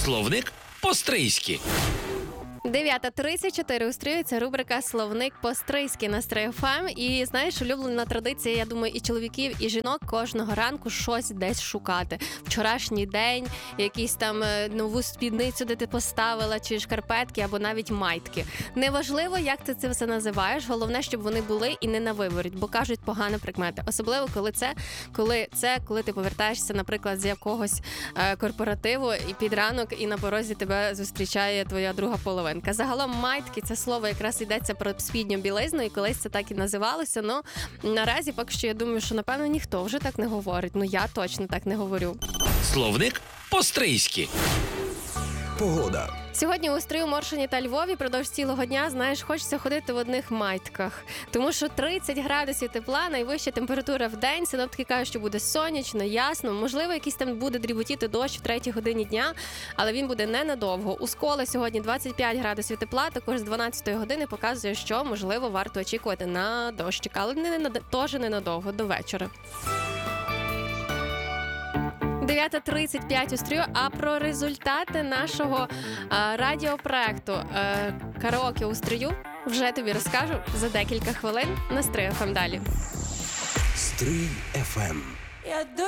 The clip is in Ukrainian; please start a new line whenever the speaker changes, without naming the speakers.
Словник по-стрийськи.
9:34 у Стрию. Це рубрика «Словник по-стрийськи» на Стрий ФМ. І, знаєш, улюблена традиція, я думаю, і чоловіків, і жінок кожного ранку щось десь шукати. Вчорашній день, якийсь там нову спідницю, де ти поставила, чи шкарпетки, або навіть майтки. Неважливо, як ти це все називаєш, головне, щоб вони були і не на виворіт, бо кажуть погані прикмети. Особливо, коли ти повертаєшся, наприклад, з якогось корпоративу і під ранок, і на порозі тебе зустрічає твоя друга половина. Загалом майтки – це слово якраз йдеться про спідню білизну, і колись це так і називалося. Ну, наразі поки що я думаю, що, напевно, ніхто вже так не говорить. Ну, я точно так не говорю.
Словник по-стрийськи.
Погода.
Сьогодні у Стрию, Моршині та Львові продовж цілого дня, знаєш, хочеться ходити в одних майтках. Тому що 30 градусів тепла, найвища температура в день. Синоптики кажуть, що буде сонячно, ясно. Можливо, якийсь там буде дріботіти дощ в 3-й годині дня, але він буде ненадовго. У Сколі сьогодні 25 градусів тепла, також з 12-ї години показує, що, можливо, варто очікувати на дощик, але теж ненадовго, до вечора. 9:35 у Стрию, а про результати нашого радіопроекту «Караоке у Стрию» вже тобі розкажу за декілька хвилин на Стрий ФМ далі.
Стрий ФМ.